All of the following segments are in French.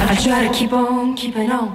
I try to keep on keeping on.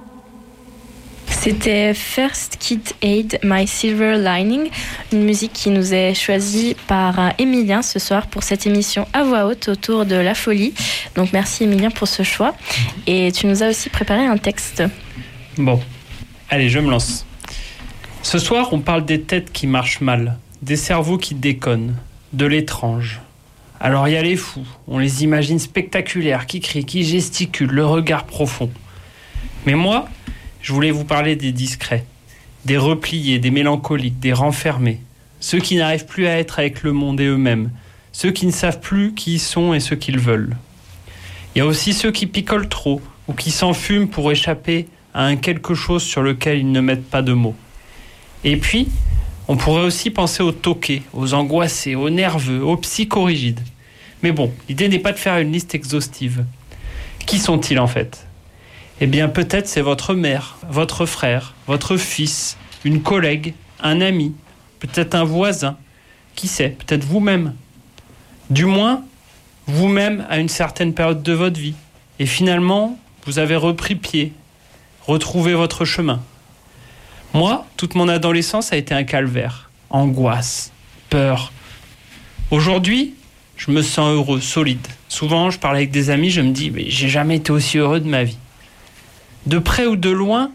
C'était First Kid Aid, My Silver Lining, une musique qui nous est choisie par Emilien ce soir pour cette émission à voix haute autour de la folie. Donc merci Emilien pour ce choix. Et tu nous as aussi préparé un texte. Bon, allez, je me lance. Ce soir, on parle des têtes qui marchent mal, des cerveaux qui déconnent, de l'étrange. Alors il y a les fous, on les imagine spectaculaires, qui crient, qui gesticulent, le regard profond. Mais moi, je voulais vous parler des discrets, des repliés, des mélancoliques, des renfermés, ceux qui n'arrivent plus à être avec le monde et eux-mêmes, ceux qui ne savent plus qui ils sont et ce qu'ils veulent. Il y a aussi ceux qui picolent trop ou qui s'enfument pour échapper à un quelque chose sur lequel ils ne mettent pas de mots. Et puis, on pourrait aussi penser aux toqués, aux angoissés, aux nerveux, aux psychorigides. Mais bon, l'idée n'est pas de faire une liste exhaustive. Qui sont-ils en fait ? Eh bien, peut-être c'est votre mère, votre frère, votre fils, une collègue, un ami, peut-être un voisin. Qui sait ? Peut-être vous-même. Du moins, vous-même à une certaine période de votre vie. Et finalement, vous avez repris pied, retrouvé votre chemin. Moi, toute mon adolescence a été un calvaire. Angoisse, peur. Aujourd'hui, je me sens heureux, solide. Souvent, je parle avec des amis, je me dis, mais j'ai jamais été aussi heureux de ma vie. De près ou de loin,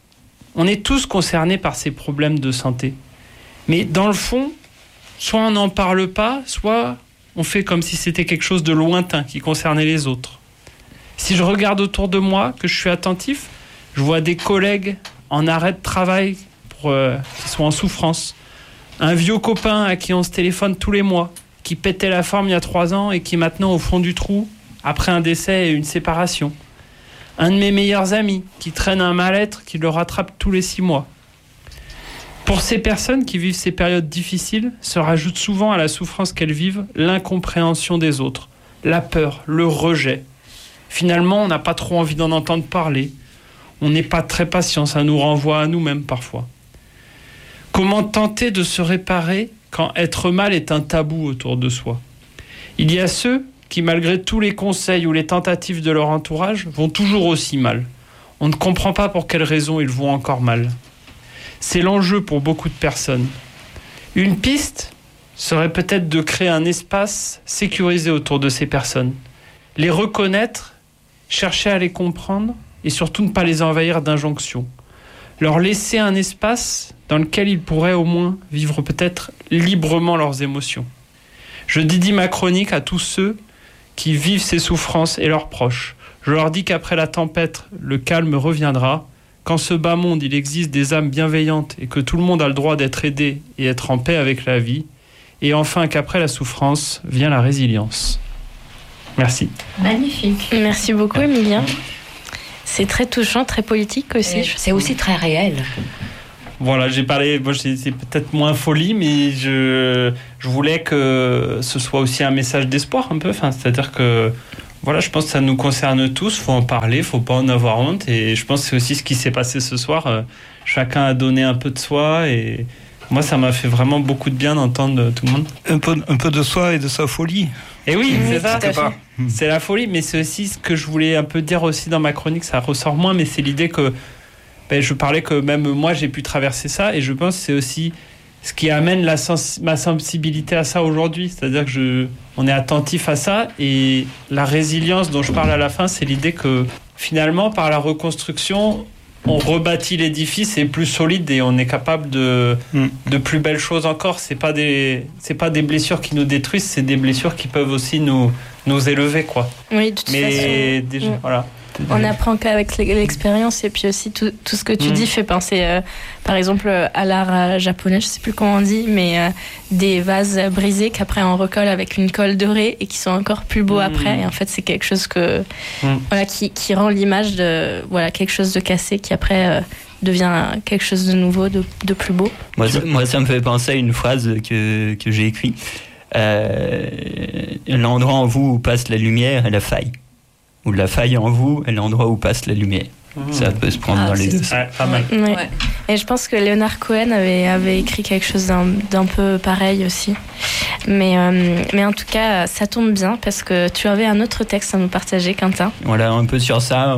on est tous concernés par ces problèmes de santé. Mais dans le fond, soit on n'en parle pas, soit on fait comme si c'était quelque chose de lointain qui concernait les autres. Si je regarde autour de moi, que je suis attentif, je vois des collègues en arrêt de travail qui sont en souffrance. Un vieux copain à qui on se téléphone tous les mois, qui pétait la forme il y a 3 ans et qui est maintenant au fond du trou après un décès et une séparation. Un de mes meilleurs amis qui traîne un mal-être qui le rattrape tous les 6 mois. Pour ces personnes qui vivent ces périodes difficiles, se rajoute souvent à la souffrance qu'elles vivent l'incompréhension des autres, la peur, le rejet. Finalement, on n'a pas trop envie d'en entendre parler. On n'est pas très patient, ça nous renvoie à nous-mêmes parfois. Comment tenter de se réparer quand être mal est un tabou autour de soi ? Il y a ceux qui, malgré tous les conseils ou les tentatives de leur entourage, vont toujours aussi mal. On ne comprend pas pour quelles raisons ils vont encore mal. C'est l'enjeu pour beaucoup de personnes. Une piste serait peut-être de créer un espace sécurisé autour de ces personnes. Les reconnaître, chercher à les comprendre et surtout ne pas les envahir d'injonctions. Leur laisser un espace dans lequel ils pourraient au moins vivre peut-être librement leurs émotions. Je dédie ma chronique à tous ceux qui vivent ces souffrances et leurs proches. Je leur dis qu'après la tempête, le calme reviendra. Qu'en ce bas monde, il existe des âmes bienveillantes et que tout le monde a le droit d'être aidé et être en paix avec la vie. Et enfin, qu'après la souffrance, vient la résilience. Merci. Magnifique. Merci beaucoup, Emilien. C'est très touchant, très politique aussi. C'est aussi très réel. Voilà, j'ai parlé, moi c'est peut-être moins folie, mais je voulais que ce soit aussi un message d'espoir un peu. Enfin, c'est-à-dire que voilà, je pense que ça nous concerne tous, faut en parler, faut pas en avoir honte. Et je pense que c'est aussi ce qui s'est passé ce soir. Chacun a donné un peu de soi et moi ça m'a fait vraiment beaucoup de bien d'entendre tout le monde. Un peu de soi et de sa folie. Et oui, c'est ça, tout à fait. C'est la folie, mais c'est aussi ce que je voulais un peu dire aussi dans ma chronique, ça ressort moins, mais c'est l'idée que je parlais que même moi j'ai pu traverser ça et je pense que c'est aussi ce qui amène ma sensibilité à ça aujourd'hui, c'est-à-dire que on est attentif à ça et la résilience dont je parle à la fin, c'est l'idée que finalement par la reconstruction on rebâtit l'édifice, est plus solide et on est capable de plus belles choses encore. C'est pas des blessures qui nous détruisent, c'est des blessures qui peuvent aussi nous élever, quoi. Oui, de toute façon. Déjà, voilà. On apprend qu'avec l'expérience et puis aussi tout ce que tu dis fait penser par exemple à l'art japonais, je sais plus comment on dit, mais des vases brisés qu'après on recolle avec une colle dorée et qui sont encore plus beaux après, et en fait c'est quelque chose que voilà, qui rend l'image de quelque chose de cassé qui après devient quelque chose de nouveau, de plus beau. Moi ça me fait penser à une phrase que j'ai écrite, l'endroit en vous où passe la lumière est la faille, ou la faille en vous est l'endroit où passe la lumière. Ça peut se prendre dans les deux. Pas mal. Ouais. Ouais. Et je pense que Leonard Cohen avait écrit quelque chose d'un peu pareil aussi. Mais en tout cas, ça tombe bien parce que tu avais un autre texte à nous partager, Quentin. Voilà, un peu sur ça,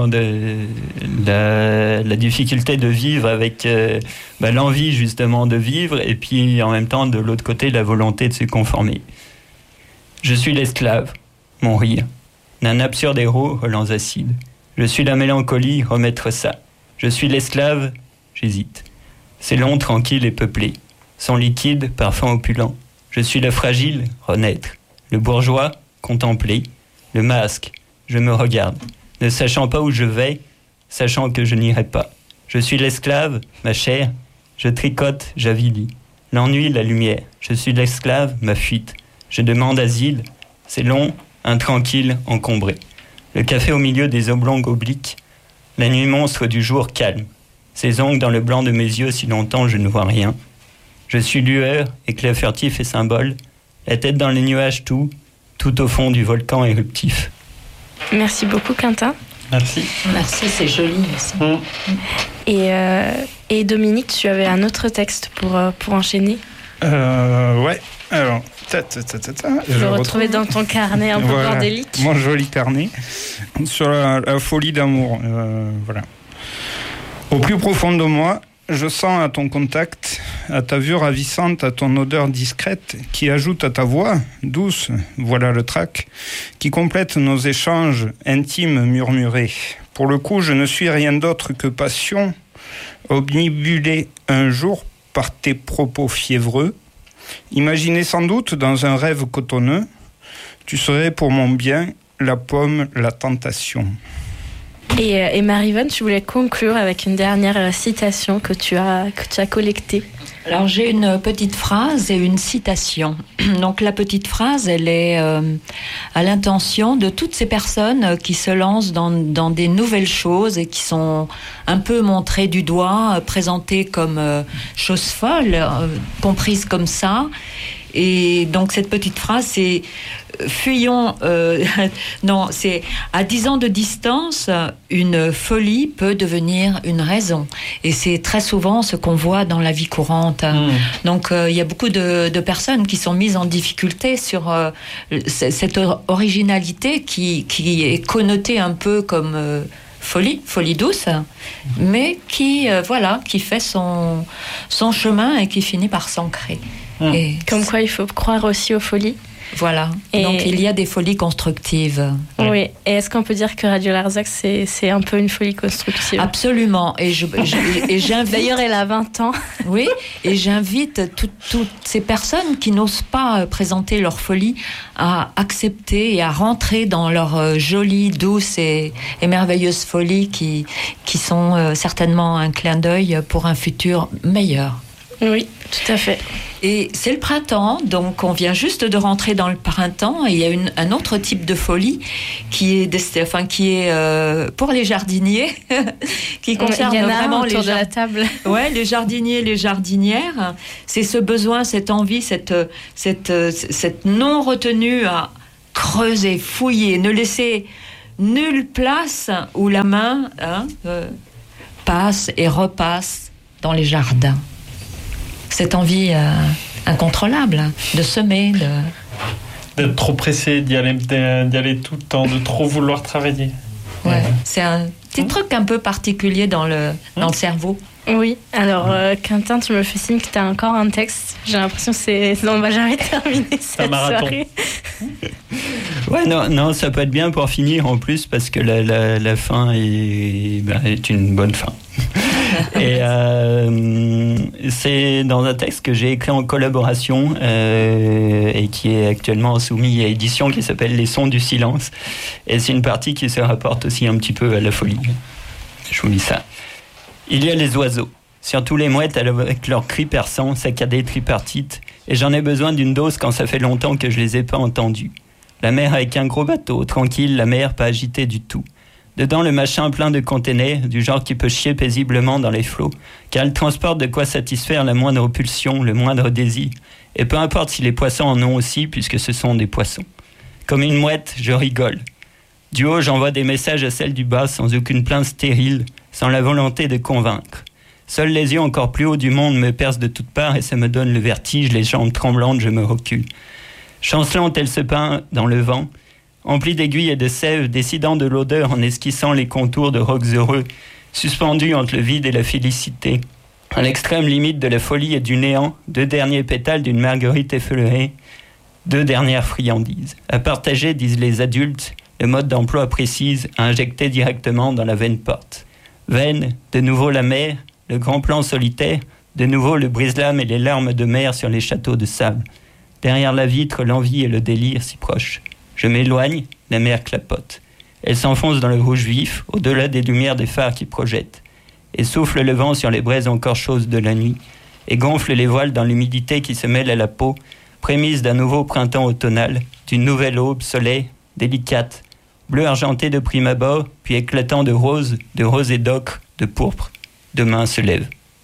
la difficulté de vivre avec l'envie justement de vivre, et puis en même temps, de l'autre côté, la volonté de se conformer. Je suis l'esclave, mon rire, d'un absurde héros aux lents acides. Je suis la mélancolie, remettre ça. Je suis l'esclave, j'hésite. C'est long, tranquille et peuplé. Son liquide, parfum opulent. Je suis le fragile, renaître. Le bourgeois, contempler. Le masque, je me regarde. Ne sachant pas où je vais, sachant que je n'irai pas. Je suis l'esclave, ma chair. Je tricote, j'avilis. L'ennui, la lumière. Je suis l'esclave, ma fuite. Je demande asile. C'est long, intranquille, encombré. Le café au milieu des oblongues obliques. La nuit monstre du jour calme. Ses ongles dans le blanc de mes yeux, si longtemps je ne vois rien. Je suis lueur, éclat furtif et symbole. La tête dans les nuages, tout au fond du volcan éruptif. Merci beaucoup, Quentin. Merci. Merci, c'est joli aussi. Et Dominique, tu avais un autre texte pour enchaîner. Ouais. Alors, je le retrouvais dans ton carnet un peu bordélique. Mon joli carnet sur la folie d'amour. Voilà. Au plus profond de moi, je sens à ton contact, à ta vue ravissante, à ton odeur discrète, qui ajoute à ta voix douce, voilà le trac, qui complète nos échanges intimes murmurés. Pour le coup, je ne suis rien d'autre que passion, omnibulé un jour par tes propos fiévreux. Imaginé sans doute dans un rêve cotonneux, tu serais pour mon bien la pomme, la tentation. Et Marie-Vonne, tu voulais conclure avec une dernière citation que tu as collectée. Alors j'ai une petite phrase et une citation. Donc la petite phrase, elle est à l'intention de toutes ces personnes qui se lancent dans des nouvelles choses et qui sont un peu montrées du doigt, présentées comme choses folles, comprises comme ça. Et donc cette petite phrase, c'est fuyons. Non, c'est à 10 ans de distance, une folie peut devenir une raison. Et c'est très souvent ce qu'on voit dans la vie courante. Donc il y a beaucoup de personnes qui sont mises en difficulté sur cette originalité qui est connotée un peu comme folie douce, mais qui fait son chemin et qui finit par s'ancrer. Et comme quoi, il faut croire aussi aux folies. Voilà. Et donc, il y a des folies constructives. Oui. Et est-ce qu'on peut dire que Radio Larzac, c'est un peu une folie constructive ? Absolument. Et j'invite... D'ailleurs, elle a 20 ans. Oui. Et j'invite toutes ces personnes qui n'osent pas présenter leur folie à accepter et à rentrer dans leur jolie, douce et merveilleuse folie qui sont certainement un clin d'œil pour un futur meilleur. Oui, tout à fait. Et c'est le printemps, donc on vient juste de rentrer dans le printemps, et il y a un autre type de folie qui est pour les jardiniers, qui concerne vraiment autour de la table. Ouais, les jardiniers, les jardinières. C'est ce besoin, cette envie, cette non retenue à creuser, fouiller, ne laisser nulle place où la main passe et repasse dans les jardins. Cette envie incontrôlable de semer, d'être trop pressé, d'y aller tout le temps, de trop vouloir travailler. Ouais, c'est un petit truc un peu particulier dans le cerveau. Oui, alors Quentin, tu me fais signe que tu as encore un texte. J'ai l'impression que on va jamais terminer cette soirée. Ouais, non, ça peut être bien pour finir en plus, parce que la fin est une bonne fin. Et c'est dans un texte que j'ai écrit en collaboration et qui est actuellement soumis à édition, qui s'appelle Les sons du silence. Et c'est une partie qui se rapporte aussi un petit peu à la folie. Je vous lis ça. Il y a les oiseaux, surtout les mouettes avec leurs cris perçants, saccadés tripartites, et j'en ai besoin d'une dose quand ça fait longtemps que je les ai pas entendus. La mer avec un gros bateau, tranquille, la mer pas agitée du tout. Dedans, le machin plein de containers, du genre qui peut chier paisiblement dans les flots, car elle transporte de quoi satisfaire la moindre pulsion, le moindre désir. Et peu importe si les poissons en ont aussi, puisque ce sont des poissons. Comme une mouette, je rigole. Du haut, j'envoie des messages à celle du bas, sans aucune plainte stérile, sans la volonté de convaincre. Seuls les yeux encore plus hauts du monde me percent de toutes parts et ça me donne le vertige, les jambes tremblantes, je me recule. Chancelante, elle se peint dans le vent, emplie d'aiguilles et de sève, décidant de l'odeur en esquissant les contours de rocs heureux, suspendus entre le vide et la félicité. À l'extrême limite de la folie et du néant, 2 derniers pétales d'une marguerite effleurée, 2 dernières friandises. À partager, disent les adultes, le mode d'emploi précise, à injecter directement dans la veine porte. Veine, de nouveau la mer, le grand plan solitaire, de nouveau le brise-lames et les larmes de mer sur les châteaux de sable. Derrière la vitre, l'envie et le délire s'y prochent. Je m'éloigne, la mer clapote. Elle s'enfonce dans le rouge vif, au-delà des lumières des phares qui projettent, et souffle le vent sur les braises encore chaudes de la nuit, et gonfle les voiles dans l'humidité qui se mêle à la peau, prémisse d'un nouveau printemps automnal, d'une nouvelle aube soleil, délicate, bleu argenté de prime abord, puis éclatant de rose et d'ocre, de pourpre. Demain se lève.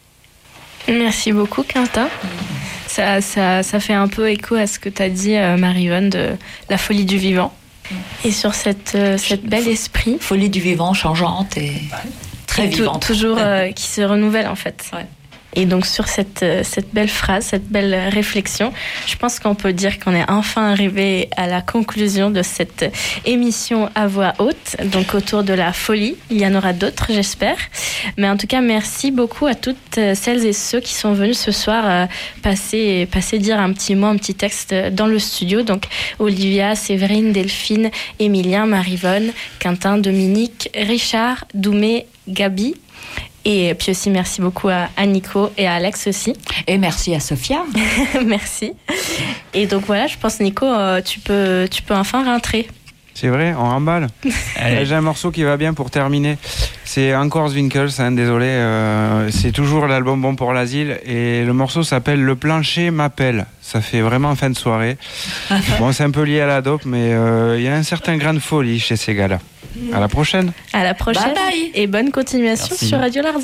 Merci beaucoup, Quentin. Ça fait un peu écho à ce que tu as dit, Marie-Yvonne, de la folie du vivant. Et sur cette belle esprit. Folie du vivant changeante et très vivante. Toujours qui se renouvelle, en fait. Ouais. Et donc sur cette belle phrase, cette belle réflexion, je pense qu'on peut dire qu'on est enfin arrivé à la conclusion de cette émission à voix haute, donc autour de la folie. Il y en aura d'autres, j'espère. Mais en tout cas, merci beaucoup à toutes celles et ceux qui sont venus ce soir passer dire un petit mot, un petit texte dans le studio. Donc Olivia, Séverine, Delphine, Émilien, Marie-Yvonne, Quentin, Dominique, Richard, Doumé, Gabi. Et puis aussi, merci beaucoup à Nico et à Alex aussi. Et merci à Sophia. Merci. Et donc voilà, je pense, Nico, tu peux enfin rentrer. C'est vrai, on remballe. J'ai un morceau qui va bien pour terminer. C'est encore Zwinkels, désolé. C'est toujours l'album Bon pour l'asile. Et le morceau s'appelle Le plancher m'appelle. Ça fait vraiment fin de soirée. Bon, c'est un peu lié à la dope, mais il y a un certain grain de folie chez ces gars-là. À la prochaine. À la prochaine. Bye bye. Et bonne continuation sur Radio Larzac.